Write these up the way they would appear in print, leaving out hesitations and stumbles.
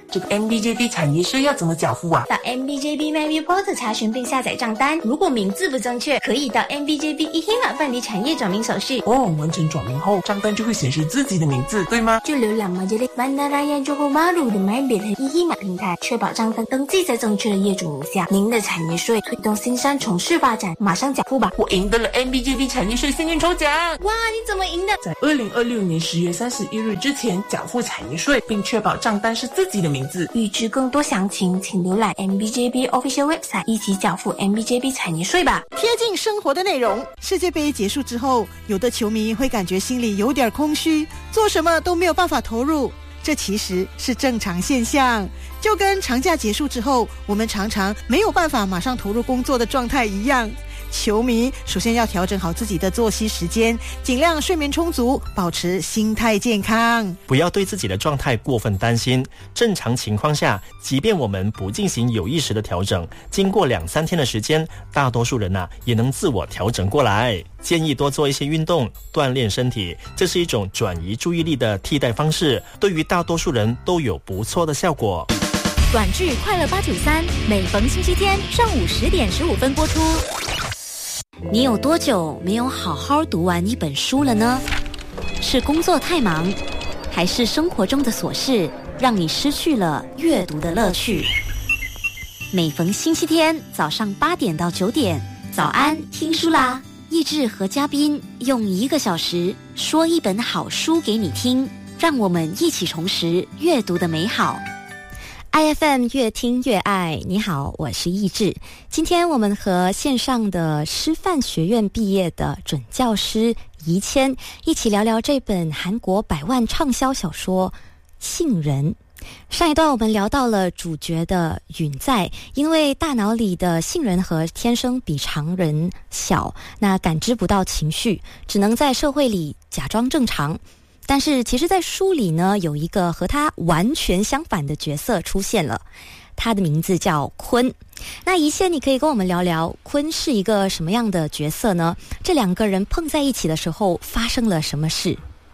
这个 MBJB 产业税要怎么缴付啊？ 到 MBJB MyReport 查询并下载账单，如果名字不正确，可以到 MBJB eHima 办理产业转名手续。 完成转名后，账单就会显示自己的名字，对吗？ 就浏览Majelis Bandaraya Johor Bahru的 MyBit 和 eHima 平台，确保账单登记在正确的业主名下。您的产业税推动新山城市发展，马上缴付吧！ 我赢得了 MBJB 产业税幸运抽奖！ 哇，你怎么赢的？ 在2026年10月31日之前缴付产业税，并确保账单是自己的名字。 预知更多详情，请浏览 MBJB Official Website， 一起缴付 MBJB 产业税吧。 贴近生活的内容。世界杯结束之后，有的球迷会感觉心里有点空虚，做什么都没有办法投入，这其实是正常现象。就跟长假结束之后，我们常常没有办法马上投入工作的状态一样。球迷首先要调整好自己的作息时间，尽量睡眠充足，保持心态健康。 不要对自己的状态过分担心，正常情况下，即便我们不进行有意识的调整，经过2-3天的时间，大多数人也能自我调整过来。建议多做一些运动，锻炼身体，这是一种转移注意力的替代方式，对于大多数人都有不错的效果。 短剧快乐893，每逢星期天上午10点15分播出。你有多久没有好好读完一本书了呢？是工作太忙，还是生活中的琐事让你失去了阅读的乐趣？每逢星期天早上8点到9点，早安听书啦！益智和嘉宾用1个小时说一本好书给你听，让我们一起重拾阅读的美好。IFM 越听越爱，你好，我是益智。今天我们和线上的师范学院毕业的准教师宜谦一起聊聊这本韩国100万畅销小说《杏仁》。上一段我们聊到了主角的允在，因为大脑里的杏仁核天生比常人小，那感知不到情绪，只能在社会里假装正常。但是其实在书里呢，有一个和他完全相反的角色出现了，他的名字叫坤。那宜谦，你可以跟我们聊聊坤是一个什么样的角色呢？这2个人碰在一起的时候发生了什么事？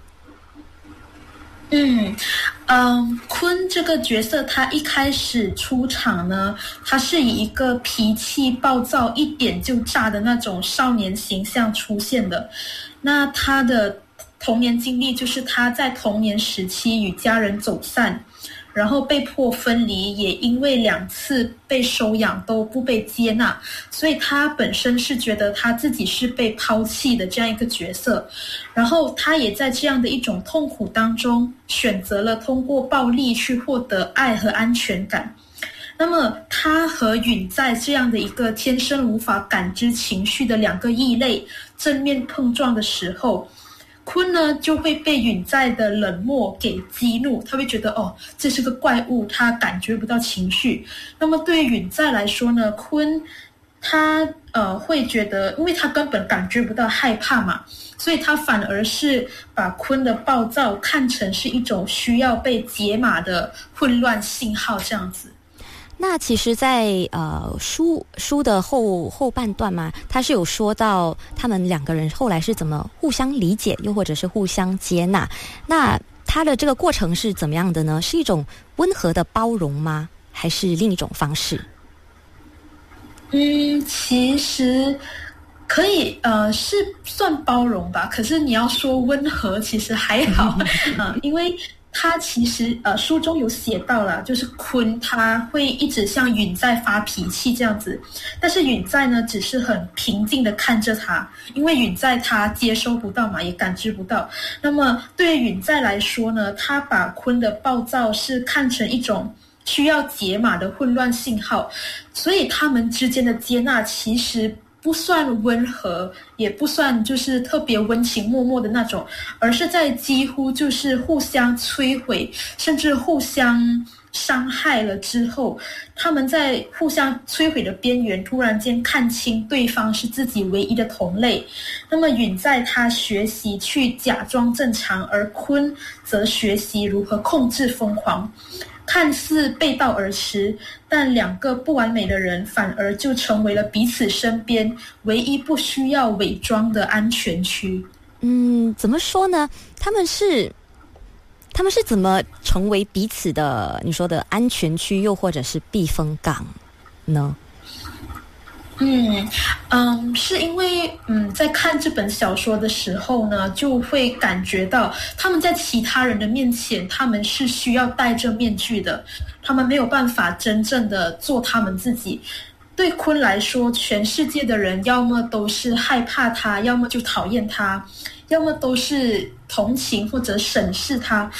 坤这个角色他一开始出场呢，他是以一个脾气暴躁一点就炸的那种少年形象出现的。那他的童年经历就是他在童年时期与家人走散，然后被迫分离，也因为2次被收养都不被接纳，所以他本身是觉得他自己是被抛弃的这样一个角色。然后他也在这样的一种痛苦当中选择了通过暴力去获得爱和安全感。那么他和允在这样的一个天生无法感知情绪的2个异类正面碰撞的时候，坤呢就会被允在的冷漠给激怒，他会觉得这是个怪物，他感觉不到情绪。那么对于允在来说呢，坤他会觉得，因为他根本感觉不到害怕嘛，所以他反而是把坤的暴躁看成是一种需要被解码的混乱信号这样子。 那其实在书的后半段嘛，他是有说到他们2个人后来是怎么互相理解，又或者是互相接纳。那他的这个过程是怎么样的呢？是一种温和的包容吗？还是另一种方式？ 其实可以是算包容吧，可是你要说温和其实还好因为他其实书中有写到了，就是坤他会一直向允在发脾气这样子，但是允在呢只是很平静的看着他，因为允在他接收不到嘛，也感知不到。那么对于允在来说呢，他把坤的暴躁是看成一种需要解码的混乱信号，所以他们之间的接纳其实不算温和，也不算就是特别温情脉脉的那种，而是在几乎就是互相摧毁甚至互相伤害了之后，他们在互相摧毁的边缘突然间看清对方是自己唯一的同类。那么允在他学习去假装正常，而坤则学习如何控制疯狂。看似背道而驰，但2个不完美的人反而就成为了彼此身边唯一不需要伪装的安全区。 怎么说呢？他们是他们是怎么成为彼此的你说的安全区又或者是避风港呢？ 是因为在看这本小说的时候呢，就会感觉到他们在其他人的面前，他们是需要戴着面具的，他们没有办法真正的做他们自己。对鲲来说，全世界的人要么都是害怕他，要么就讨厌他，要么都是同情或者审视他。